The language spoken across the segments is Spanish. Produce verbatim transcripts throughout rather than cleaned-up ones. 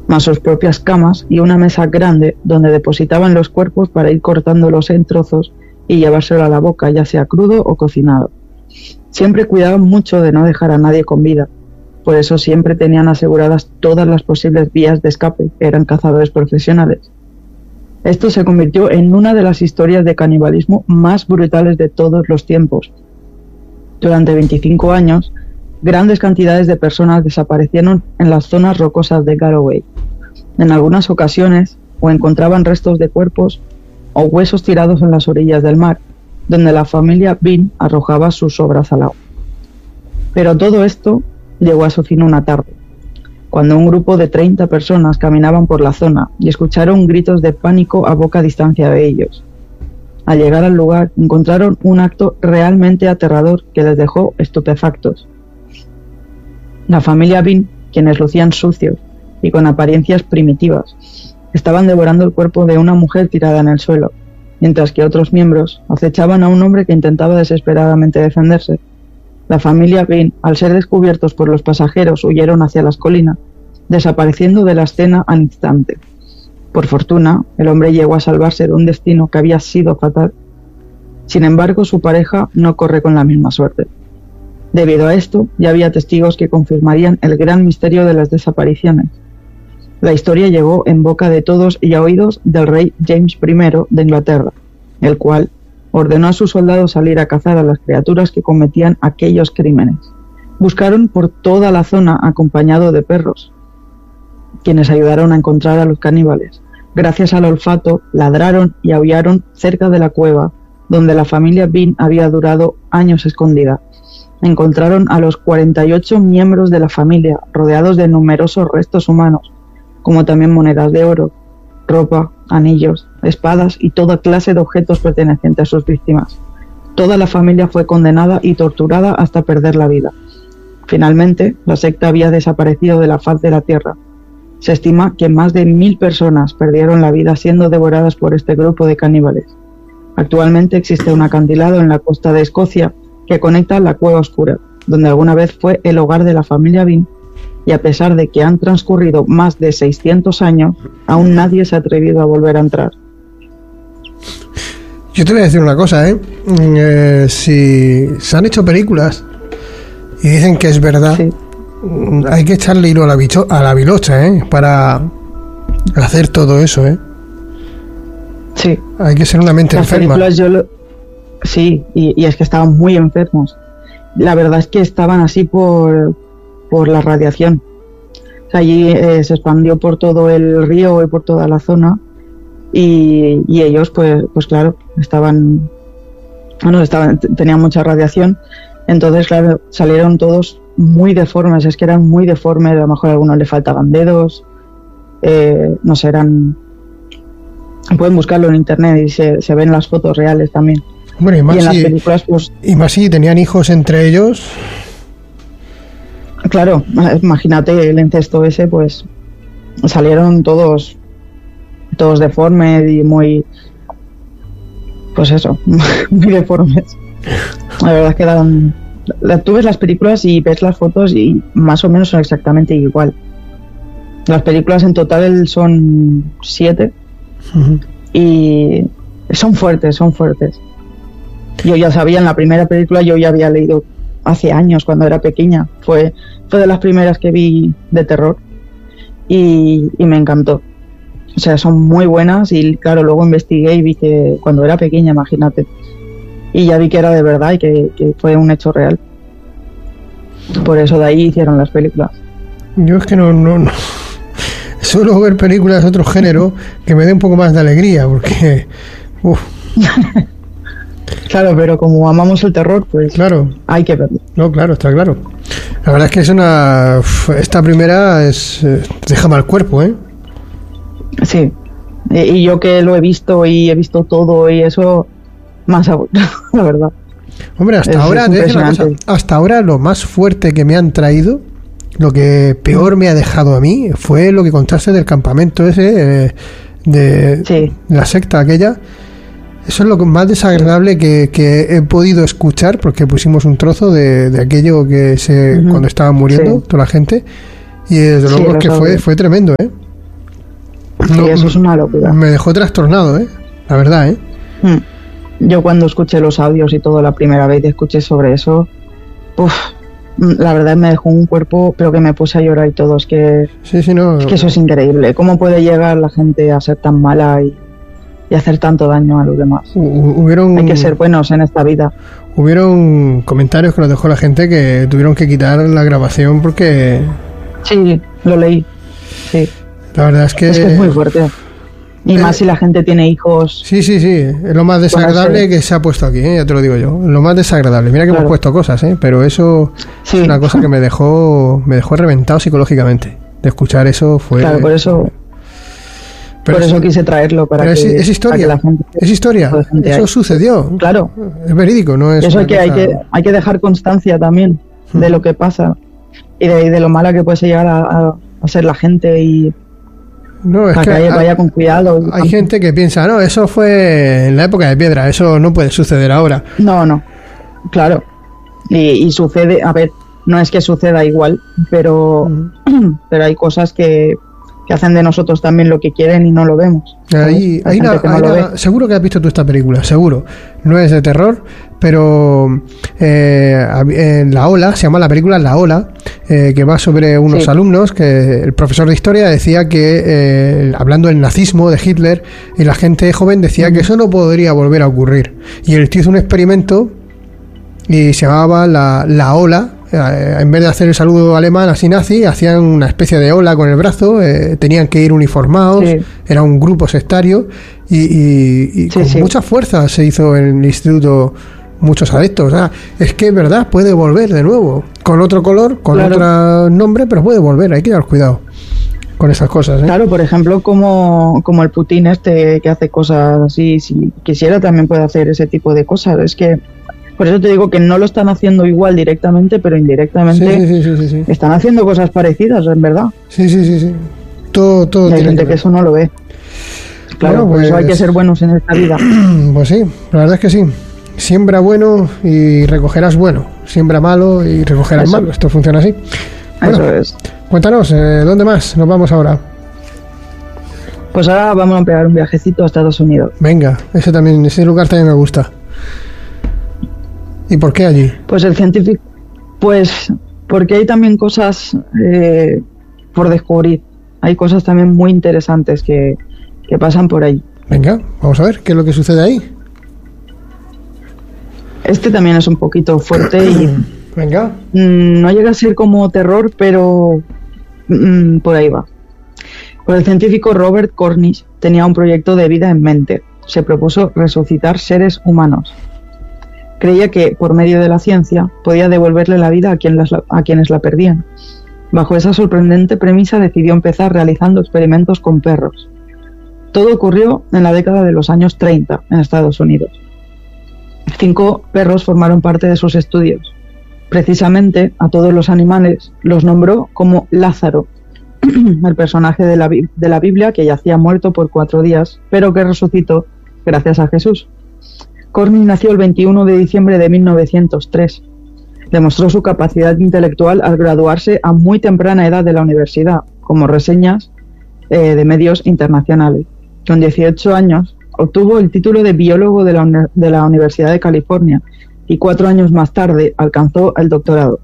más sus propias camas y una mesa grande donde depositaban los cuerpos para ir cortándolos en trozos y llevárselo a la boca, ya sea crudo o cocinado. Siempre cuidaban mucho de no dejar a nadie con vida, por eso siempre tenían aseguradas todas las posibles vías de escape, eran cazadores profesionales. Esto se convirtió en una de las historias de canibalismo más brutales de todos los tiempos. Durante veinticinco años, grandes cantidades de personas desaparecieron en las zonas rocosas de Galloway. En algunas ocasiones, o encontraban restos de cuerpos o huesos tirados en las orillas del mar, donde la familia Bean arrojaba sus sobras al agua. Pero todo esto llegó a su fin una tarde, cuando un grupo de treinta personas caminaban por la zona y escucharon gritos de pánico a poca distancia de ellos. Al llegar al lugar, encontraron un acto realmente aterrador que les dejó estupefactos. La familia Bean, quienes lucían sucios y con apariencias primitivas, estaban devorando el cuerpo de una mujer tirada en el suelo, mientras que otros miembros acechaban a un hombre que intentaba desesperadamente defenderse. La familia Bean, al ser descubiertos por los pasajeros, huyeron hacia las colinas, desapareciendo de la escena al instante. Por fortuna, el hombre llegó a salvarse de un destino que había sido fatal. Sin embargo, su pareja no corre con la misma suerte. Debido a esto, ya había testigos que confirmarían el gran misterio de las desapariciones. La historia llegó en boca de todos y a oídos del rey James primero de Inglaterra, el cual ordenó a sus soldados salir a cazar a las criaturas que cometían aquellos crímenes. Buscaron por toda la zona acompañado de perros, quienes ayudaron a encontrar a los caníbales. Gracias al olfato, ladraron y aullaron cerca de la cueva, donde la familia Bean había durado años escondida. Encontraron a los cuarenta y ocho miembros de la familia, rodeados de numerosos restos humanos, como también monedas de oro, ropa, anillos, espadas y toda clase de objetos pertenecientes a sus víctimas. Toda la familia fue condenada y torturada hasta perder la vida. Finalmente, la secta había desaparecido de la faz de la tierra. Se estima que más de mil personas perdieron la vida siendo devoradas por este grupo de caníbales. Actualmente existe un acantilado en la costa de Escocia que conecta la Cueva Oscura, donde alguna vez fue el hogar de la familia Bean, y a pesar de que han transcurrido más de seiscientos años, aún nadie se ha atrevido a volver a entrar. Yo te voy a decir una cosa, ¿eh? eh si se han hecho películas y dicen que es verdad, sí, hay que echarle hilo a la, bicho, a la bilocha, ¿eh? Para hacer todo eso, ¿eh? Sí. Hay que ser una mente Las enferma. Yo lo... Sí, y, y es que estaban muy enfermos. La verdad es que estaban así por, por la radiación. O sea, allí eh, se expandió por todo el río y por toda la zona. Y, y ellos, pues, pues claro, estaban, bueno, estaban, tenían mucha radiación. Entonces, claro, salieron todos muy deformes. Es que eran muy deformes. A lo mejor a algunos le faltaban dedos. Eh, no sé, eran... Pueden buscarlo en internet y se, se ven las fotos reales también. Bueno, y más y en si, las películas, pues... Y más si tenían hijos entre ellos. Claro, imagínate el incesto ese, pues salieron todos todos deformes y muy... Pues eso, muy deformes. La verdad es que dan... Tú ves las películas y ves las fotos y más o menos son exactamente igual. Las películas en total son siete. Uh-huh. Y son fuertes, son fuertes. Yo ya sabía en la primera película, yo ya había leído hace años cuando era pequeña. Fue, fue de las primeras que vi de terror y, y me encantó. O sea, son muy buenas y claro, luego investigué y vi que cuando era pequeña, imagínate. Y ya vi que era de verdad y que, que fue un hecho real. Por eso de ahí hicieron las películas. Yo es que no... no, no. Suelo ver películas de otro género que me dé un poco más de alegría, porque... Uf. Claro, pero como amamos el terror, pues claro, hay que verlo. No, claro, está claro. La verdad es que es una... Esta primera es... deja mal cuerpo, ¿eh? Sí. Y yo que lo he visto y he visto todo y eso, más aún, la verdad. Hombre, hasta es, ahora, es una cosa, hasta ahora lo más fuerte que me han traído, lo que peor me ha dejado a mí, fue lo que contaste del campamento ese, eh, de, sí. de la secta aquella. Eso es lo más desagradable que, que he podido escuchar, porque pusimos un trozo de, de aquello que se uh-huh. cuando estaban muriendo sí. toda la gente, y desde luego sí, es que fue, fue tremendo, ¿eh? No, y eso es una locura. Me dejó trastornado, ¿eh? La verdad, ¿eh? Yo cuando escuché los audios y todo la primera vez que escuché sobre eso, uf, la verdad me dejó un cuerpo, pero que me puse a llorar y todo. Es que, sí, sí, no, es que eso es increíble. ¿Cómo puede llegar la gente a ser tan mala y, y hacer tanto daño a los demás? Hubieron, hay que ser buenos en esta vida. Hubieron comentarios que nos dejó la gente que tuvieron que quitar la grabación porque... Sí, lo leí. Sí. La verdad es que... Es que es muy fuerte. Y eh, más si la gente tiene hijos. Sí, sí, sí. Es lo más desagradable que se ha puesto aquí, ¿eh? Ya te lo digo yo. Lo más desagradable. Mira que claro. hemos puesto cosas, ¿eh? Pero eso sí. es una cosa que me dejó me dejó reventado psicológicamente. De escuchar eso fue... Claro, por eso... Pero por eso es, quise traerlo. Para pero que, es, es historia. Para que la gente, es historia. Eso hay. sucedió. Claro. Es verídico, no es... Eso hay que, hay, que, hay que dejar constancia también hmm. de lo que pasa. Y de, y de lo mala que puede llegar a, a, a ser la gente y... No, es para que, que hay, vaya con cuidado. Hay gente que piensa, no, eso fue en la época de piedra, eso no puede suceder ahora. No, no, claro. Y, y sucede, a ver, no es que suceda igual, pero, mm. pero hay cosas que, que hacen de nosotros también lo que quieren y no lo vemos. Ahí, hay una, no hay una, seguro que has visto tú esta película, seguro. No es de terror, pero eh, en La Ola, se llama la película La Ola, eh, que va sobre unos sí. alumnos que el profesor de historia decía que, eh, hablando del nazismo, de Hitler, y la gente joven decía mm. que eso no podría volver a ocurrir. Y el tío hizo un experimento y se llamaba La, la Ola. En vez de hacer el saludo alemán así nazi, hacían una especie de ola con el brazo, eh, tenían que ir uniformados, sí. era un grupo sectario y, y, y sí, con sí. mucha fuerza se hizo en el instituto muchos adeptos. O sea, es que es verdad, puede volver de nuevo, con otro color, con claro. otro nombre, pero puede volver, hay que llevar cuidado con esas cosas, ¿eh? Claro, por ejemplo, como, como el Putin este que hace cosas así, si quisiera también puede hacer ese tipo de cosas, es que por eso te digo que no lo están haciendo igual directamente, pero indirectamente sí, sí, sí, sí, sí. están haciendo cosas parecidas, en verdad. Sí, sí, sí, sí. Todo, todo. Y hay gente que, que eso no lo ve. Claro, bueno, pues, por eso hay que ser buenos en esta vida. Pues sí, la verdad es que sí. Siembra bueno y recogerás bueno. Siembra malo y recogerás eso. malo. Esto funciona así. Bueno, eso es. Cuéntanos, eh, ¿dónde más nos vamos ahora? Pues ahora vamos a pegar un viajecito a Estados Unidos. Venga, ese también, ese lugar también me gusta. ¿Y por qué allí? Pues el científico, pues porque hay también cosas eh, por descubrir. Hay cosas también muy interesantes que, que pasan por ahí. Venga, vamos a ver qué es lo que sucede ahí. Este también es un poquito fuerte y venga. Mmm, no llega a ser como terror, pero mmm, por ahí va. Pues el científico Robert Cornish tenía un proyecto de vida en mente. Se propuso resucitar seres humanos. Creía que, por medio de la ciencia, podía devolverle la vida a, quien las, a quienes la perdían. Bajo esa sorprendente premisa decidió empezar realizando experimentos con perros. Todo ocurrió en la década de los años treinta en Estados Unidos. Cinco perros formaron parte de sus estudios. Precisamente a todos los animales los nombró como Lázaro, el personaje de la, de la Biblia que yacía muerto por cuatro días, pero que resucitó gracias a Jesús. Cornish nació el veintiuno de diciembre de mil novecientos tres. Demostró su capacidad intelectual al graduarse a muy temprana edad de la universidad, como reseñas eh, de medios internacionales. Con dieciocho años obtuvo el título de biólogo de la, de la Universidad de California y cuatro años más tarde alcanzó el doctorado.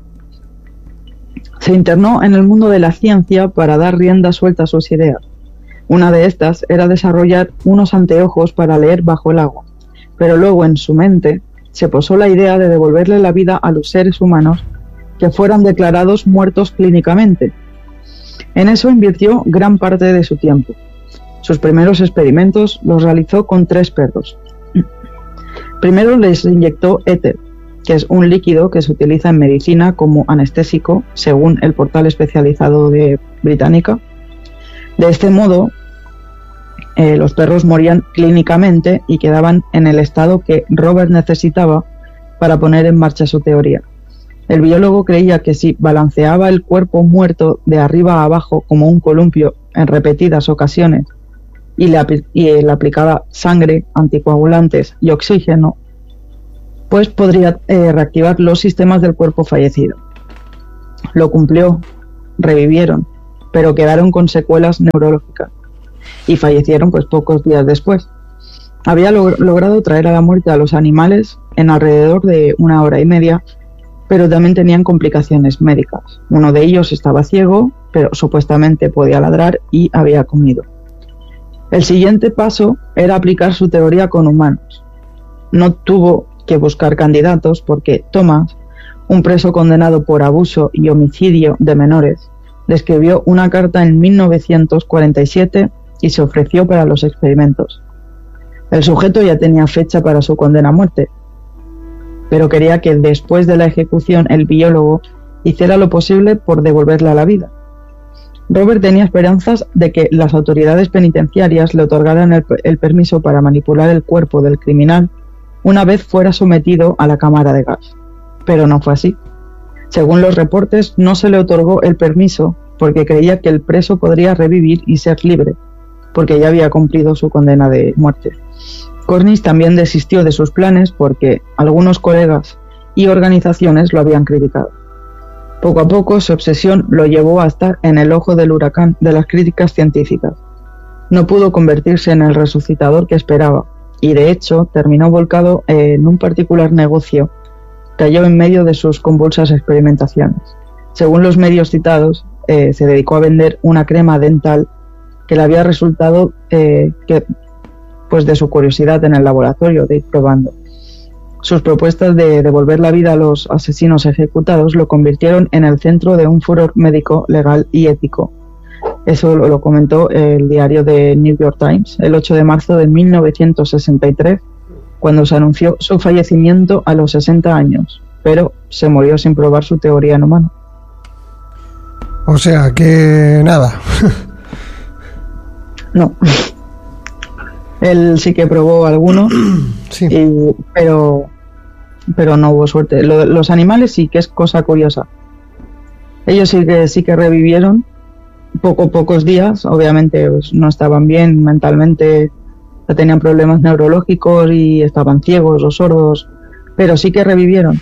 Se internó en el mundo de la ciencia para dar rienda suelta a sus ideas. Una de estas era desarrollar unos anteojos para leer bajo el agua. Pero luego en su mente se posó la idea de devolverle la vida a los seres humanos que fueran declarados muertos clínicamente. En eso invirtió gran parte de su tiempo. Sus primeros experimentos los realizó con tres perros. Primero les inyectó éter, que es un líquido que se utiliza en medicina como anestésico, según el portal especializado de Británica. De este modo, Eh, los perros morían clínicamente y quedaban en el estado que Robert necesitaba para poner en marcha su teoría. El biólogo creía que si balanceaba el cuerpo muerto de arriba a abajo como un columpio en repetidas ocasiones y le, apl- y le aplicaba sangre, anticoagulantes y oxígeno, pues podría eh, reactivar los sistemas del cuerpo fallecido. Lo cumplió, revivieron, pero quedaron con secuelas neurológicas. y fallecieron pues pocos días después. Había log- logrado traer a la muerte a los animales en alrededor de una hora y media, pero también tenían complicaciones médicas. Uno de ellos estaba ciego, pero supuestamente podía ladrar y había comido. El siguiente paso era aplicar su teoría con humanos. No tuvo que buscar candidatos porque Thomas, un preso condenado por abuso y homicidio de menores, le escribió una carta en mil novecientos cuarenta y siete y se ofreció para los experimentos. El sujeto ya tenía fecha para su condena a muerte, pero quería que después de la ejecución el biólogo hiciera lo posible por devolverle a la vida. Robert tenía esperanzas de que las autoridades penitenciarias le otorgaran el, el permiso para manipular el cuerpo del criminal una vez fuera sometido a la cámara de gas, pero no fue así. Según los reportes, no se le otorgó el permiso porque creía que el preso podría revivir y ser libre, porque ya había cumplido su condena de muerte. Cornish también desistió de sus planes porque algunos colegas y organizaciones lo habían criticado. Poco a poco su obsesión lo llevó a estar en el ojo del huracán de las críticas científicas. No pudo convertirse en el resucitador que esperaba y de hecho terminó volcado en un particular negocio. Cayó en medio de sus convulsas experimentaciones. Según los medios citados, eh, se dedicó a vender una crema dental que le había resultado eh, que, pues de su curiosidad en el laboratorio de ir probando. Sus propuestas de devolver la vida a los asesinos ejecutados lo convirtieron en el centro de un furor médico, legal y ético. Eso lo, lo comentó el diario de New York Times el ocho de marzo de mil novecientos sesenta y tres, cuando se anunció su fallecimiento a los sesenta años, pero se murió sin probar su teoría en humano. O sea que nada. No. Él sí que probó algunos, sí. y, pero, pero no hubo suerte. Lo, los animales sí que es cosa curiosa. Ellos sí que sí que revivieron poco pocos días. Obviamente pues, no estaban bien mentalmente, tenían problemas neurológicos y estaban ciegos o sordos, pero sí que revivieron.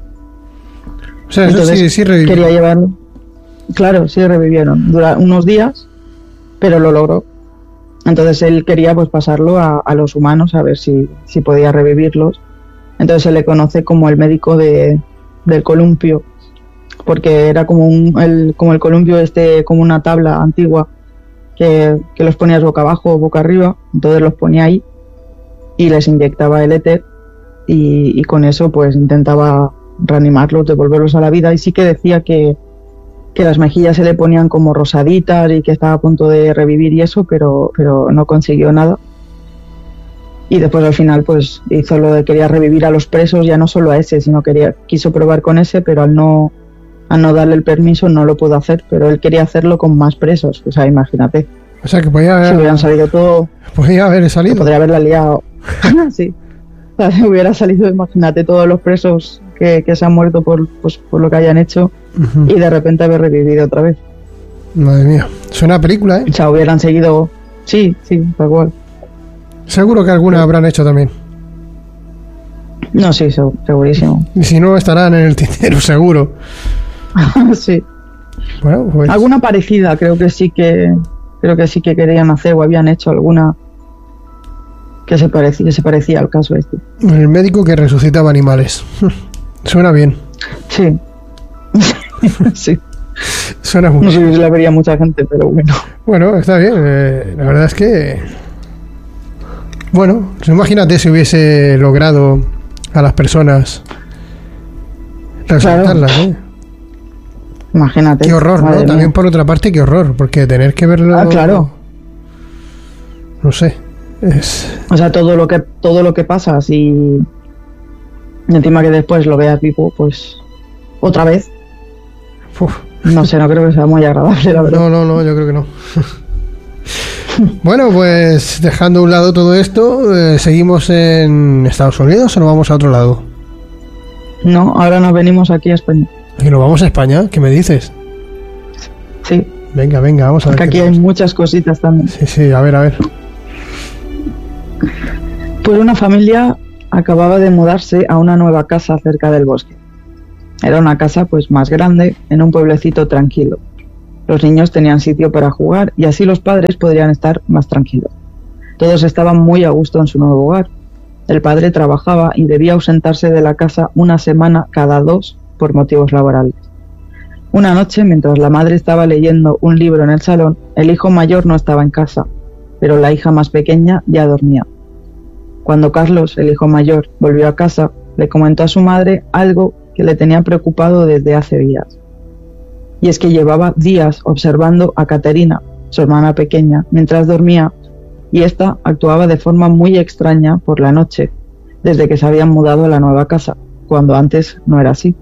O sea, Entonces, sí, sí revivieron. Quería llevarlo. Claro, sí revivieron. Dura unos días, pero lo logró. Entonces él quería pues pasarlo a, a los humanos a ver si, si podía revivirlos. Entonces se le conoce como el médico de, del columpio, porque era como un, el, como el columpio este, como una tabla antigua que, que los ponías boca abajo o boca arriba. Entonces los ponía ahí y les inyectaba el éter y, y con eso pues intentaba reanimarlos, devolverlos a la vida. Y sí que decía que que las mejillas se le ponían como rosaditas y que estaba a punto de revivir y eso, pero, pero no consiguió nada. Y después al final pues hizo lo de quería revivir a los presos, ya no solo a ese, sino quería quiso probar con ese, pero al no al no darle el permiso no lo pudo hacer, pero él quería hacerlo con más presos, o sea, imagínate. O sea, que podía haber... Si hubieran salido todo... Podía haber salido. Podría haberla liado. Sí. O sea, si hubiera salido, imagínate, todos los presos que, que se han muerto por, pues, por lo que hayan hecho, uh-huh. y de repente haber revivido otra vez. Madre mía. Suena a película, ¿eh? O sea, hubieran seguido... Sí, sí, tal cual. Seguro que alguna sí. habrán hecho también. No, sí, segurísimo. Y si no, estarán en el tintero, seguro. Sí. Bueno, pues... Alguna parecida, creo que sí que... Creo que sí que querían hacer o habían hecho alguna... Que se, parecía, que se parecía al caso este. El médico que resucitaba animales. Suena bien. Sí. Sí. Suena muy bien. No sé bien. si la vería mucha gente, pero bueno. Bueno, está bien. Eh, la verdad es que... Bueno, imagínate si hubiese logrado a las personas resucitarlas, claro. ¿eh? Imagínate. Qué horror, ¿no? Mía. También por otra parte, qué horror, porque tener que verlo... Ah, claro. No sé. Es... O sea, todo lo que todo lo que pasa, si encima que después lo veas vivo, pues otra vez. Uf. No sé, no creo que sea muy agradable, la verdad. No, no, no, yo creo que no. Bueno, pues dejando a un lado todo esto, eh, ¿seguimos en Estados Unidos o nos vamos a otro lado? No, ahora nos venimos aquí a España. ¿Y nos vamos a España? ¿Qué me dices? Sí. Venga, venga, vamos a ver. Porque aquí hay muchas cositas también. Sí, sí, a ver, a ver. Pues una familia acababa de mudarse a una nueva casa cerca del bosque. Era una casa pues más grande, en un pueblecito tranquilo. Los niños tenían sitio para jugar y así los padres podrían estar más tranquilos. Todos estaban muy a gusto en su nuevo hogar. El padre trabajaba y debía ausentarse de la casa una semana cada dos por motivos laborales. Una noche, mientras la madre estaba leyendo un libro en el salón, el hijo mayor no estaba en casa, pero la hija más pequeña ya dormía. Cuando Carlos, el hijo mayor, volvió a casa, le comentó a su madre algo que le tenía preocupado desde hace días. Y es que llevaba días observando a Caterina, su hermana pequeña, mientras dormía, y ésta actuaba de forma muy extraña por la noche, desde que se habían mudado a la nueva casa, cuando antes no era así.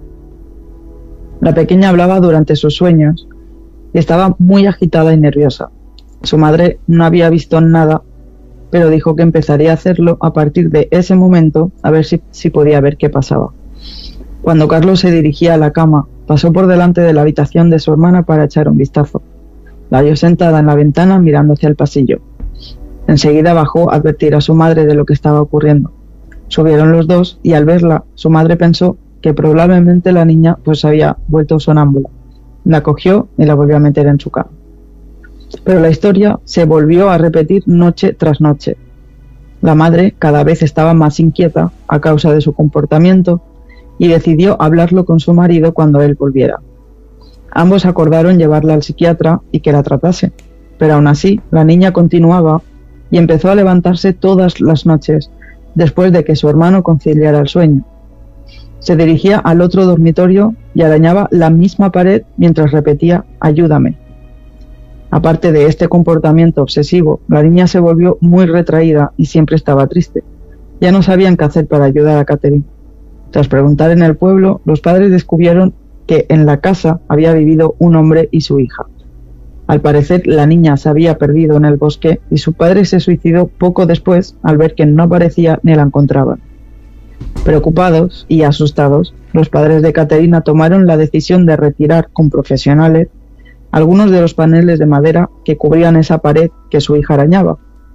La pequeña hablaba durante sus sueños y estaba muy agitada y nerviosa. Su madre no había visto nada, pero dijo que empezaría a hacerlo a partir de ese momento, a ver si, si podía ver qué pasaba. Cuando Carlos se dirigía a la cama, pasó por delante de la habitación de su hermana para echar un vistazo. La vio sentada en la ventana mirando hacia el pasillo. Enseguida bajó a advertir a su madre de lo que estaba ocurriendo. Subieron los dos y al verla, su madre pensó que probablemente la niña pues había vuelto sonámbula. La cogió y la volvió a meter en su cama. Pero la historia se volvió a repetir noche tras noche. La madre cada vez estaba más inquieta a causa de su comportamiento y decidió hablarlo con su marido cuando él volviera. Ambos acordaron llevarla al psiquiatra y que la tratase, pero aún así la niña continuaba y empezó a levantarse todas las noches después de que su hermano conciliara el sueño. Se dirigía al otro dormitorio y arañaba la misma pared mientras repetía «ayúdame». Aparte de este comportamiento obsesivo, la niña se volvió muy retraída y siempre estaba triste. Ya no sabían qué hacer para ayudar a Catherine. Tras preguntar en el pueblo, los padres descubrieron que en la casa había vivido un hombre y su hija. Al parecer, la niña se había perdido en el bosque y su padre se suicidó poco después al ver que no aparecía ni la encontraban. Preocupados y asustados, los padres de Caterina tomaron la decisión de retirar con profesionales algunos de los paneles de madera que cubrían esa pared que su hija arañaba.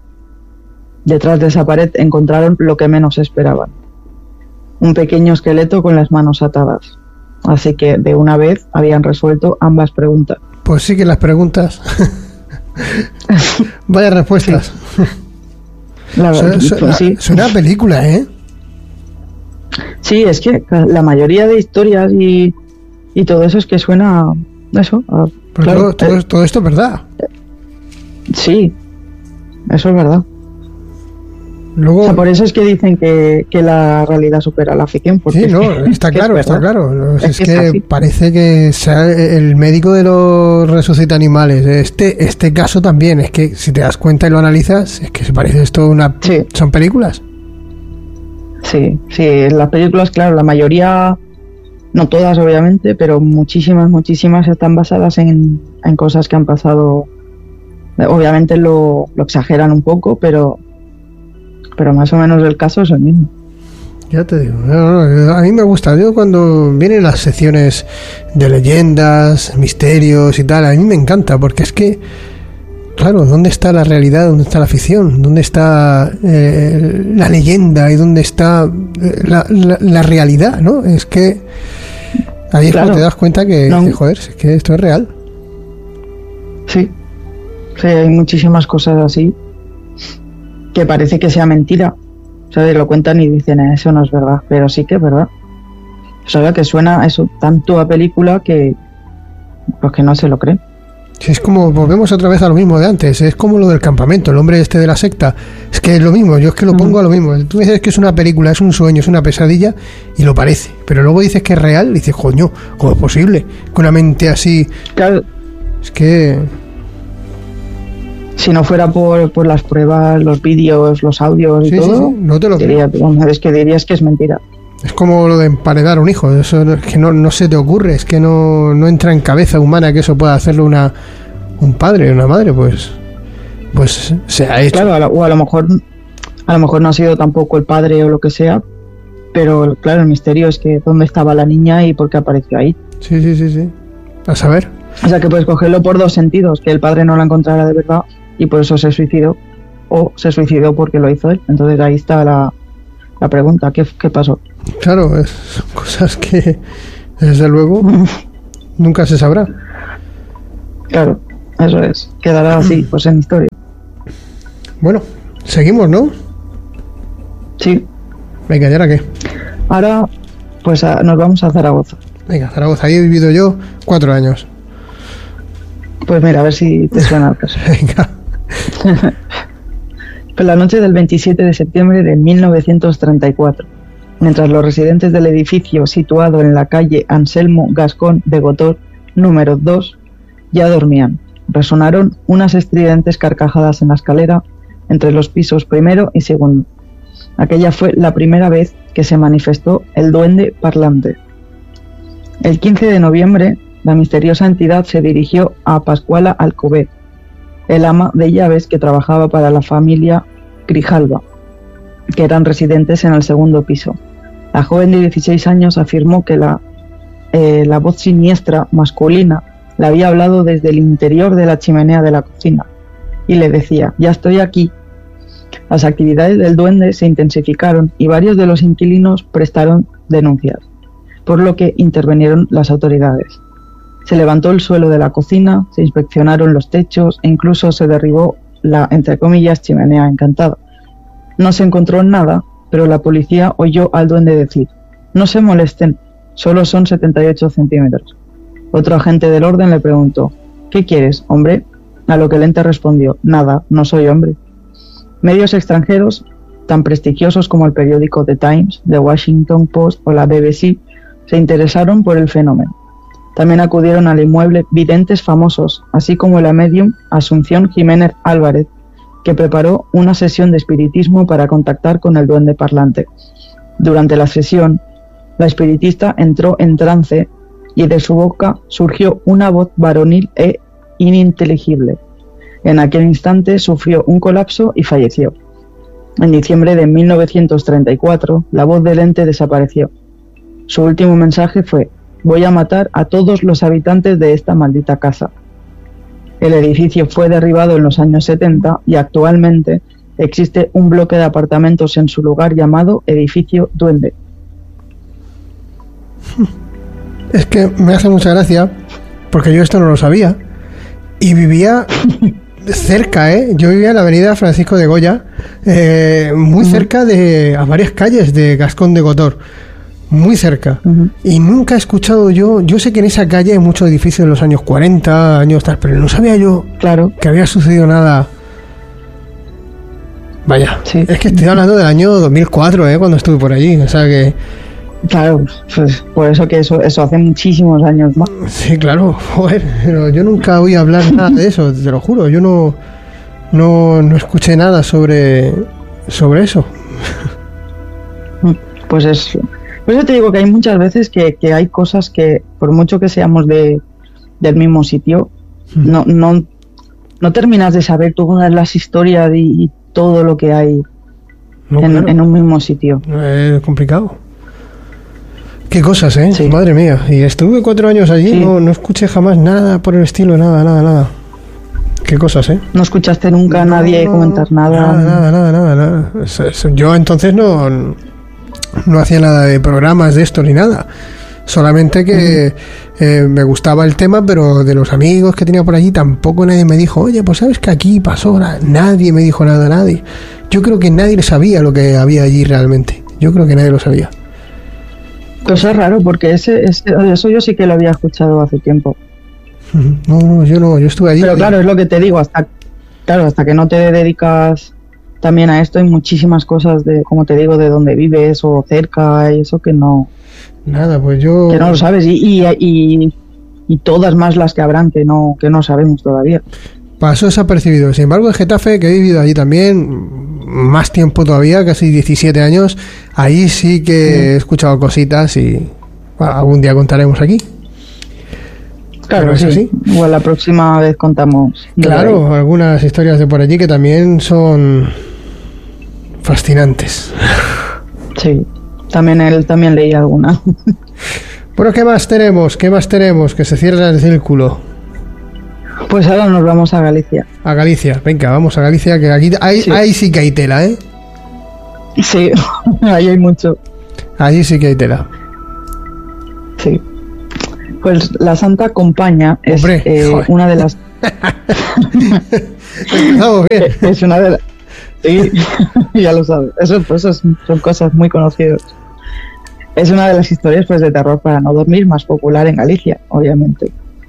Detrás de esa pared encontraron lo que menos esperaban: un pequeño esqueleto con las manos atadas. Así que de una vez habían resuelto ambas preguntas. Pues sí que las preguntas. Vaya respuestas. Sí. La verdad, su, su, pues sí. Suena a película, ¿eh? Sí, es que la mayoría de historias y, y todo eso es que suena eso. A, claro, todo, todo, todo esto es verdad. Sí, eso es verdad. Luego, o sea, por eso es que dicen que, que la realidad supera la ficción. Sí, no, es que, está claro, está claro. Es, es que, que es parece que sea el médico de los resucita animales. Este, este caso también, es que si te das cuenta y lo analizas, es que se parece esto a una... Sí. Son películas. Sí, sí, las películas, claro, la mayoría, no todas obviamente, pero muchísimas, muchísimas están basadas en, en cosas que han pasado. Obviamente lo, lo exageran un poco, pero pero más o menos el caso es el mismo. Ya te digo, no, no, a mí me gusta, yo cuando vienen las secciones de leyendas, misterios y tal, a mí me encanta, porque es que, claro, ¿dónde está la realidad? ¿Dónde está la ficción? ¿Dónde está eh, la leyenda? ¿Y dónde está eh, la, la, la realidad? ¿No? Es que ahí es claro. cuando te das cuenta que, No. que, joder, es que esto es real. Sí, sí, hay muchísimas cosas así que parece que sea mentira. ¿Sabes? Lo cuentan y dicen, eh, eso no es verdad, pero sí que es verdad. O sea, que suena eso tanto a película que pues que no se lo creen. Si es como, volvemos otra vez a lo mismo de antes, es como lo del campamento, el hombre este de la secta, es que es lo mismo, yo es que lo pongo a lo mismo. Tú dices que es una película, es un sueño, es una pesadilla, y lo parece, pero luego dices que es real, y dices, coño, ¿cómo es posible? Con una mente así, Claro, es que... si no fuera por, por las pruebas, los vídeos, los audios y Sí, sí, todo, sí, no te lo diría, es que dirías que es mentira. Es como lo de emparedar a un hijo, eso es que no, no se te ocurre, es que no, no entra en cabeza humana que eso pueda hacerlo una un padre o una madre, pues pues se ha hecho. Claro, a lo, o a lo mejor a lo mejor no ha sido tampoco el padre o lo que sea, pero claro, el misterio es que dónde estaba la niña y por qué apareció ahí. Sí, sí, sí, sí. A saber. O sea, que puedes cogerlo por dos sentidos, que el padre no la encontrara de verdad y por eso se suicidó, o se suicidó porque lo hizo él. Entonces ahí está la, la pregunta, ¿qué, qué pasó? Claro, es, son cosas que desde luego nunca se sabrá. Claro, eso es. Quedará así, pues en historia. Bueno, seguimos, ¿no? Sí. Venga, ¿y ahora qué? Ahora, pues a, nos vamos a Zaragoza. Venga, Zaragoza, ahí he vivido yo cuatro años. Pues mira, a ver si te suena el caso. Venga. Pues la noche del veintisiete de septiembre de mil novecientos treinta y cuatro, mientras los residentes del edificio situado en la calle Anselmo Gascón de Gotor, número dos, ya dormían, resonaron unas estridentes carcajadas en la escalera entre los pisos primero y segundo. Aquella fue la primera vez que se manifestó el duende parlante. El quince de noviembre, la misteriosa entidad se dirigió a Pascuala Alcover, el ama de llaves que trabajaba para la familia Grijalva, que eran residentes en el segundo piso. La joven de dieciséis años afirmó que la, eh, la voz siniestra masculina le había hablado desde el interior de la chimenea de la cocina y le decía: ya estoy aquí. Las actividades del duende se intensificaron y varios de los inquilinos prestaron denuncias, por lo que intervinieron las autoridades. Se levantó el suelo de la cocina, se inspeccionaron los techos e incluso se derribó la, entre comillas, chimenea encantada. No se encontró nada, pero la policía oyó al duende decir: no se molesten, solo son setenta y ocho centímetros. Otro agente del orden le preguntó: ¿qué quieres, hombre? A lo que el ente respondió: nada, no soy hombre. Medios extranjeros, tan prestigiosos como el periódico The Times, The Washington Post o la B B C, se interesaron por el fenómeno. También acudieron al inmueble videntes famosos, así como la medium Asunción Jiménez Álvarez, que preparó una sesión de espiritismo para contactar con el duende parlante. Durante la sesión, la espiritista entró en trance y de su boca surgió una voz varonil e ininteligible. En aquel instante sufrió un colapso y falleció. En diciembre de mil novecientos treinta y cuatro, la voz del ente desapareció. Su último mensaje fue: voy a matar a todos los habitantes de esta maldita casa. El edificio fue derribado en los años setenta y actualmente existe un bloque de apartamentos en su lugar llamado Edificio Duende. Es que me hace mucha gracia porque yo esto no lo sabía y vivía cerca, ¿eh? Yo vivía en la avenida Francisco de Goya, eh, muy cerca de a varias calles de Gascón de Gotor. Muy cerca. Uh-huh. Y nunca he escuchado yo, yo sé que en esa calle hay muchos edificios de los años cuarenta, años tal, pero no sabía yo claro que había sucedido nada. Vaya, sí. Es que estoy hablando del año dos mil cuatro, ¿eh? Cuando estuve por allí, o sea que... Claro, pues por eso que eso, eso hace muchísimos años más. Sí, claro, joder, pero yo nunca oí hablar nada de eso, te lo juro, yo no, no, no escuché nada sobre, sobre eso. Pues es... Por eso te digo que hay muchas veces que, que hay cosas que, por mucho que seamos de del mismo sitio, mm. no, no, no terminas de saber todas las historias y, y todo lo que hay no, en, claro. en un mismo sitio. Es complicado. Qué cosas, ¿eh? Sí. Madre mía. Y estuve cuatro años allí, sí. no, no escuché jamás nada por el estilo, nada, nada, nada. Qué cosas, ¿eh? No escuchaste nunca a no, nadie no, comentar nada. Nada, nada, nada, nada. Eso, eso. Yo entonces no... no hacía nada de programas de esto ni nada, solamente que uh-huh. eh, me gustaba el tema, pero de los amigos que tenía por allí tampoco nadie me dijo: oye, pues sabes que aquí pasó, nadie me dijo nada, nadie. Yo creo que nadie sabía lo que había allí realmente, yo creo que nadie lo sabía. Pues es raro, porque ese, ese eso yo sí que lo había escuchado hace tiempo. Uh-huh. No, no, yo no, yo estuve allí. Pero claro, es lo que te digo, hasta claro, hasta que no te dedicas también a esto, hay muchísimas cosas de, como te digo, de dónde vives o cerca y eso que no... Nada, pues yo... Que no lo sabes y, y, y, y todas más las que habrán que no, que no sabemos todavía. Pasó desapercibido. Sin embargo, en Getafe, que he vivido allí también más tiempo todavía, casi diecisiete años, ahí sí que sí. he escuchado cositas y bueno, algún día contaremos aquí. Claro, sí. sí. Igual la próxima vez contamos. Claro, algunas historias de por allí que también son... fascinantes. Sí, también él también leí alguna. Bueno, ¿qué más tenemos? ¿Qué más tenemos? Que se cierra el círculo. Pues ahora nos vamos a Galicia. A Galicia, venga, vamos a Galicia, que aquí ahí sí, ahí sí que hay tela, ¿eh? Sí, ahí hay mucho. Allí sí que hay tela. Sí. Pues la Santa Compaña es Hombre, eh, una de las... Empezamos bien. Es una de las... Sí, ya lo sabes. Eso, pues, son cosas muy conocidas. Es una de las historias pues de terror para no dormir más popular en Galicia, obviamente.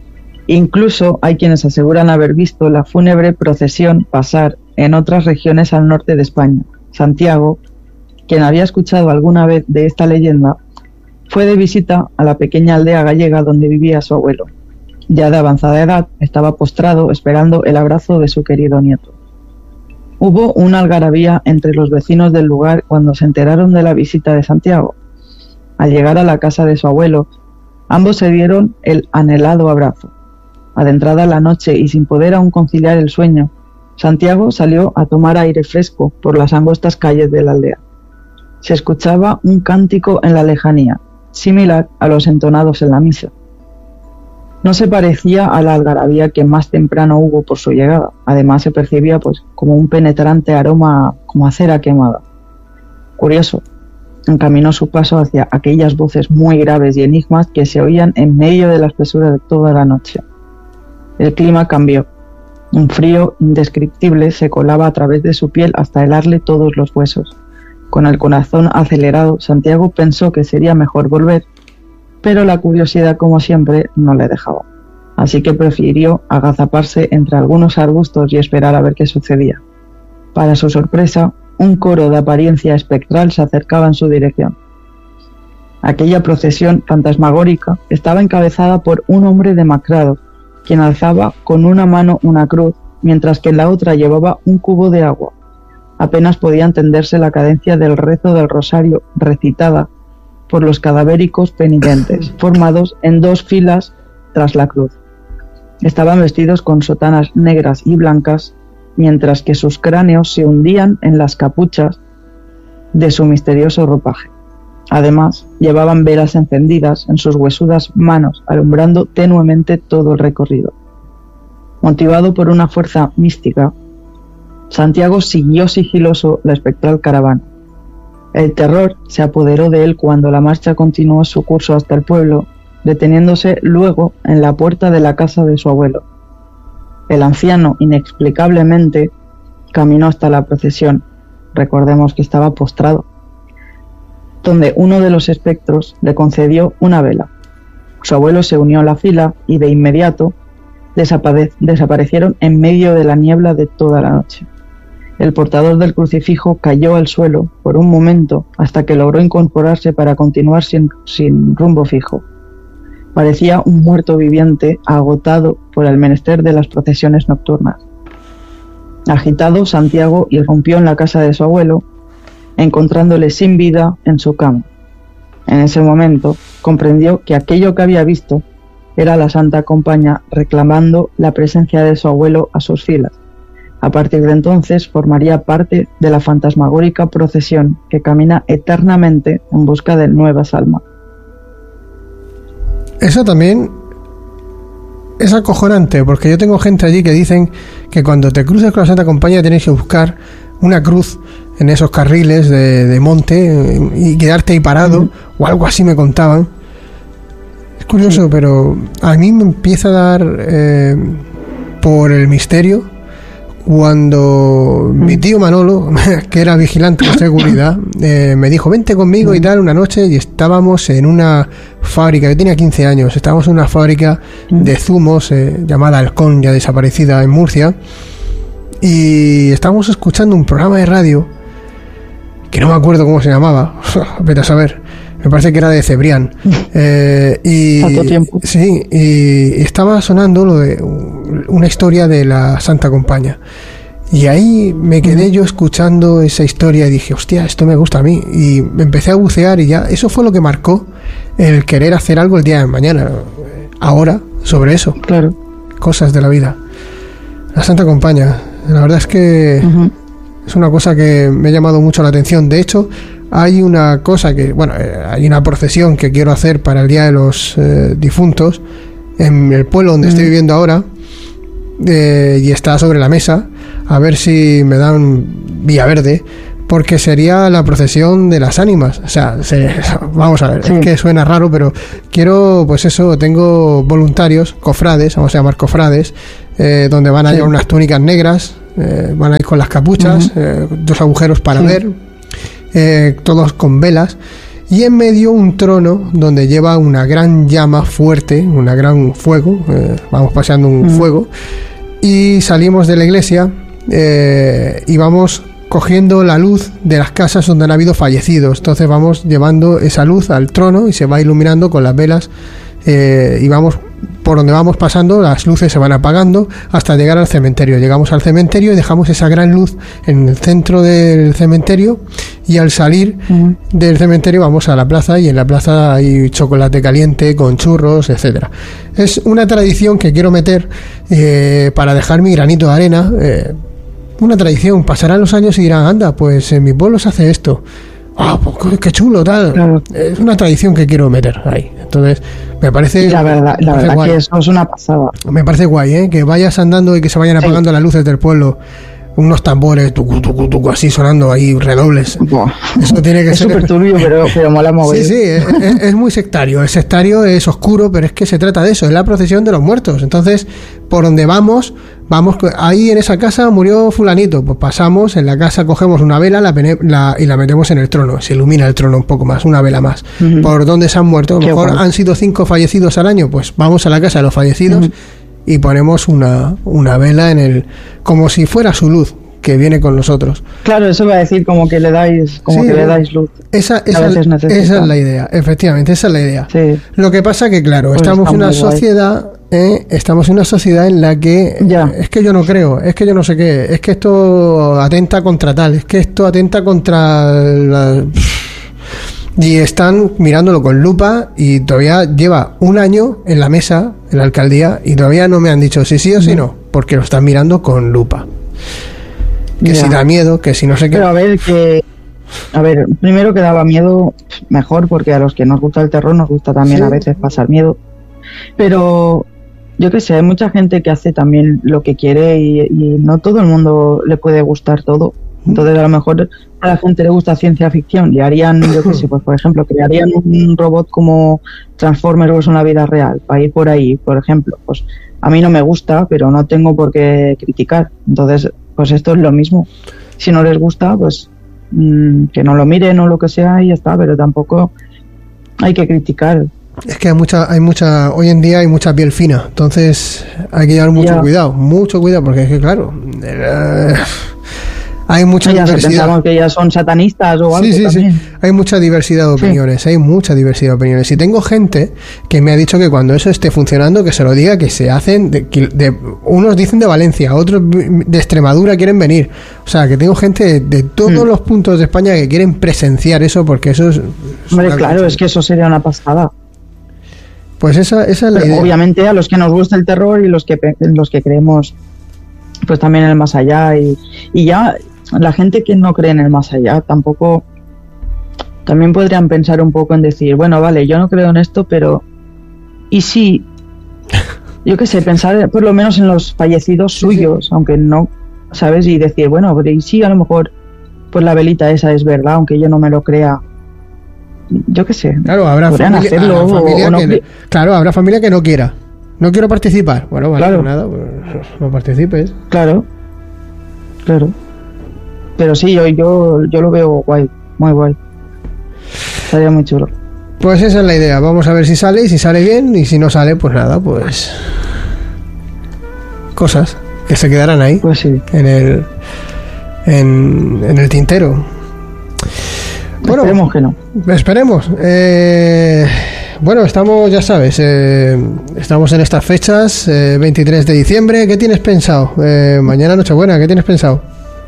Incluso hay quienes aseguran haber visto la fúnebre procesión pasar en otras regiones al norte de España. Santiago, quien había escuchado alguna vez de esta leyenda, fue de visita a la pequeña aldea gallega donde vivía su abuelo. Ya de avanzada edad, estaba postrado esperando el abrazo de su querido nieto. Hubo una algarabía entre los vecinos del lugar cuando se enteraron de la visita de Santiago. Al llegar a la casa de su abuelo, ambos se dieron el anhelado abrazo. Adentrada la noche y sin poder aún conciliar el sueño, Santiago salió a tomar aire fresco por las angostas calles de la aldea. Se escuchaba un cántico en la lejanía, similar a los entonados en la misa. No se parecía a la algarabía que más temprano hubo por su llegada. Además se percibía pues como un penetrante aroma como a cera quemada. Curioso, encaminó su paso hacia aquellas voces muy graves y enigmas que se oían en medio de la espesura de toda la noche. El clima cambió. Un frío indescriptible se colaba a través de su piel hasta helarle todos los huesos. Con el corazón acelerado, Santiago pensó que sería mejor volver, pero la curiosidad, como siempre, no le dejaba. Así que prefirió agazaparse entre algunos arbustos y esperar a ver qué sucedía. Para su sorpresa, un coro de apariencia espectral se acercaba en su dirección. Aquella procesión fantasmagórica estaba encabezada por un hombre demacrado, quien alzaba con una mano una cruz, mientras que en la otra llevaba un cubo de agua. Apenas podía entenderse la cadencia del rezo del rosario recitada por los cadavéricos penitentes, formados en dos filas tras la cruz. Estaban vestidos con sotanas negras y blancas, mientras que sus cráneos se hundían en las capuchas de su misterioso ropaje. Además, llevaban velas encendidas en sus huesudas manos, alumbrando tenuemente todo el recorrido. Motivado por una fuerza mística, Santiago siguió sigiloso la espectral caravana. El terror se apoderó de él cuando la marcha continuó su curso hasta el pueblo, deteniéndose luego en la puerta de la casa de su abuelo. El anciano, inexplicablemente, caminó hasta la procesión. Recordemos que estaba postrado, donde uno de los espectros le concedió una vela. Su abuelo se unió a la fila y de inmediato desapare- desaparecieron en medio de la niebla de toda la noche. El portador del crucifijo cayó al suelo por un momento hasta que logró incorporarse para continuar sin, sin rumbo fijo. Parecía un muerto viviente agotado por el menester de las procesiones nocturnas. Agitado, Santiago irrumpió en la casa de su abuelo, encontrándole sin vida en su cama. En ese momento comprendió que aquello que había visto era la Santa Compaña reclamando la presencia de su abuelo a sus filas. A partir de entonces formaría parte de la fantasmagórica procesión que camina eternamente en busca de nuevas almas. Eso también es acojonante, porque yo tengo gente allí que dicen que cuando te cruces con la Santa Compaña tienes que buscar una cruz en esos carriles de, de monte y quedarte ahí parado, uh-huh. o algo así me contaban. Es curioso, sí. Pero a mí me empieza a dar eh, por el misterio cuando mi tío Manolo, que era vigilante de seguridad, eh, me dijo, vente conmigo y tal, una noche, y estábamos en una fábrica, yo tenía quince años, estábamos en una fábrica de zumos eh, llamada Halcón, ya desaparecida en Murcia, y estábamos escuchando un programa de radio que no me acuerdo cómo se llamaba, vete a saber, me parece que era de Cebrián, eh, y tiempo. Sí, y estaba sonando lo de una historia de la Santa Compaña, y ahí me quedé yo escuchando esa historia y dije, hostia, esto me gusta a mí, y me empecé a bucear y ya, eso fue lo que marcó el querer hacer algo el día de mañana, ahora, sobre eso, claro, cosas de la vida. La Santa Compaña, la verdad es que uh-huh. es una cosa que me ha llamado mucho la atención. De hecho, hay una cosa que, bueno, eh, hay una procesión que quiero hacer para el Día de los eh, Difuntos en el pueblo donde uh-huh. estoy viviendo ahora, eh, y está sobre la mesa, a ver si me dan vía verde porque sería la procesión de las ánimas. O sea, se, vamos a ver, sí. Es que suena raro, pero quiero, pues eso, tengo voluntarios, cofrades, vamos a llamar cofrades, eh, donde van a sí. llevar unas túnicas negras, eh, van a ir con las capuchas, uh-huh. eh, dos agujeros para sí. ver, eh, todos con velas, y en medio un trono donde lleva una gran llama fuerte, una gran fuego, eh, vamos paseando un uh-huh. fuego, y salimos de la iglesia eh, y vamos cogiendo la luz de las casas donde han habido fallecidos. Entonces vamos llevando esa luz al trono y se va iluminando con las velas, eh, y vamos por donde vamos pasando, las luces se van apagando hasta llegar al cementerio. Llegamos al cementerio y dejamos esa gran luz en el centro del cementerio, y al salir uh-huh. del cementerio vamos a la plaza, y en la plaza hay chocolate caliente con churros, etcétera. Es una tradición que quiero meter eh, para dejar mi granito de arena. eh, Una tradición, pasarán los años y dirán, anda, pues en mi pueblo se hace esto. Ah, pues qué chulo, tal. Claro. Es una tradición que quiero meter ahí. Entonces, me parece. Y la verdad, la verdad que eso es una pasada. Me parece guay, ¿eh? Que vayas andando y que se vayan apagando sí. las luces del pueblo. Unos tambores, tucu, tucu, tucu, así sonando ahí, redobles. Buah. Eso tiene que es ser. Es súper turbio, pero, pero mola mogollón. Sí, sí, es, es, es muy sectario. El sectario es oscuro, pero es que se trata de eso, es la procesión de los muertos. Entonces, por donde vamos, vamos, ahí en esa casa murió fulanito. Pues pasamos, en la casa cogemos una vela la, la, y la metemos en el trono. Se ilumina el trono un poco más, una vela más. Uh-huh. ¿Por dónde se han muerto? A lo mejor han sido cinco fallecidos al año, pues vamos a la casa de los fallecidos. Uh-huh. Y ponemos una, una vela en el, como si fuera su luz que viene con nosotros. Claro, eso va a decir como que le dais, como sí, que le dais luz. Esa, esa, esa es la idea, efectivamente, esa es la idea. Sí. Lo que pasa que, claro, pues estamos en una sociedad, eh, estamos en una sociedad en la que ya. es que yo no creo, es que yo no sé qué, es que esto atenta contra tal, es que esto atenta contra la... Y están mirándolo con lupa, y todavía lleva un año en la mesa, en la alcaldía, y todavía no me han dicho si sí o si no, porque lo están mirando con lupa. Que ya. si da miedo, que si no sé qué. Pero a ver, que... A ver, primero que daba miedo, mejor, porque a los que nos gusta el terror nos gusta también sí. a veces pasar miedo. Pero... Yo qué sé, hay mucha gente que hace también lo que quiere, y, y no todo el mundo le puede gustar todo. Entonces, a lo mejor a la gente le gusta ciencia ficción y harían, yo qué sé, pues por ejemplo, crearían un robot como Transformers en la vida real, para ir por ahí, por ejemplo. Pues a mí no me gusta, pero no tengo por qué criticar. Entonces, pues esto es lo mismo. Si no les gusta, pues mmm, que no lo miren o lo que sea y ya está, pero tampoco hay que criticar. Es que hay mucha, hay mucha, hoy en día hay mucha piel fina, entonces hay que llevar mucho ya. cuidado, mucho cuidado, porque es que claro, eh, hay mucha ya diversidad. Pensamos que ya son satanistas o algo. Sí, sí, también. sí. Hay mucha diversidad de opiniones, sí. hay mucha diversidad de opiniones. Y tengo gente que me ha dicho que cuando eso esté funcionando, que se lo diga, que se hacen, de, de, unos dicen de Valencia, otros de Extremadura quieren venir. O sea, que tengo gente de, de todos mm. los puntos de España que quieren presenciar eso, porque eso es... es Hombre, claro, cosa. Es que eso sería una pasada. Pues esa, esa es la Pero idea. Obviamente a los que nos gusta el terror y los que los que creemos pues también en el más allá, y, y ya la gente que no cree en el más allá tampoco, también podrían pensar un poco en decir, bueno, vale, yo no creo en esto, pero ¿y si, yo qué sé, pensar por lo menos en los fallecidos suyos, sí, sí. aunque no, ¿sabes? Y decir, bueno, pero ¿y si a lo mejor pues la velita esa es verdad, aunque yo no me lo crea? Yo qué sé. Claro, habrá familia, hacerlo, habrá familia o, o no, que, claro, habrá familia que no quiera. No quiero participar. Bueno, vale, claro. nada, pues no participes. Claro, claro. Pero sí, yo, yo, yo lo veo guay, muy guay. Estaría muy chulo. Pues esa es la idea. Vamos a ver si sale, y si sale bien, y si no sale, pues nada, pues cosas que se quedarán ahí. Pues sí. En el, en, en el tintero. Bueno, esperemos que no. Esperemos. Eh, bueno, estamos, ya sabes, eh, estamos en estas fechas, eh, veintitrés de diciembre. ¿Qué tienes pensado? Eh, mañana Nochebuena, ¿qué tienes pensado?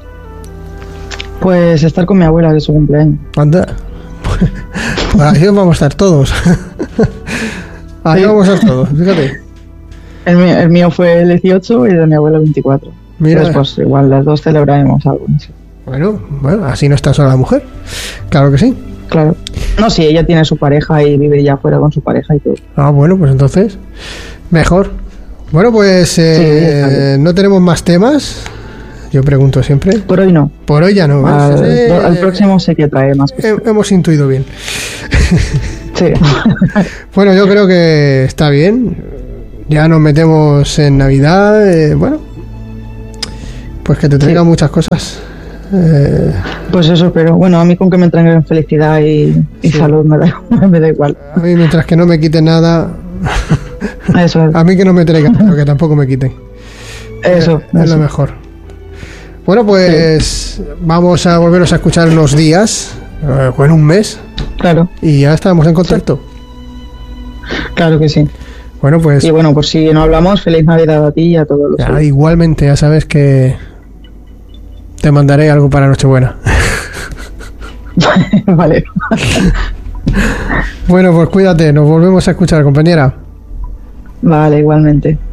Pues estar con mi abuela, que es su cumpleaños. Anda. Pues ahí vamos a estar todos. Ahí sí. vamos a estar todos, fíjate. El mío, el mío fue el dieciocho y el de mi abuela el veinticuatro. Mira. Entonces, pues igual las dos celebraremos algo. No sé. Bueno, bueno, así no está sola la mujer. Claro que sí. Claro. No, sí, ella tiene su pareja y vive ya fuera con su pareja y todo. Ah, bueno, pues entonces, mejor. Bueno, pues eh, sí, no tenemos más temas. Yo pregunto siempre. Por hoy no. Por hoy ya no. Al, eh, al próximo sé que trae más. Eh, hemos intuido bien. Sí. Bueno, yo creo que está bien. Ya nos metemos en Navidad. Eh, bueno, pues que te traigan sí. muchas cosas. Eh... Pues eso, pero bueno, a mí con que me traigan felicidad y, y sí. salud me da, me da igual. A mí mientras que no me quiten nada. Eso es. A mí que no me traigan, pero que tampoco me quiten. Eso. Es eso. lo mejor. Bueno, pues sí. vamos a volveros a escuchar unos días, eh, o en un mes. Claro. Y ya estamos en contacto. Sí. Claro que sí. Bueno, pues... Y bueno, pues si no hablamos, feliz Navidad a ti y a todos los... Ya, igualmente, ya sabes que te mandaré algo para Nochebuena. Vale. Bueno, pues cuídate, nos volvemos a escuchar, compañera. Vale, igualmente.